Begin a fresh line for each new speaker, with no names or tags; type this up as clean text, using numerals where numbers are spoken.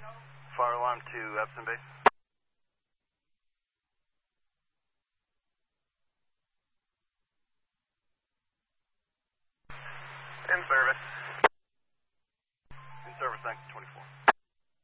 Fire alarm to Epsom Base. In service. In service, 1924.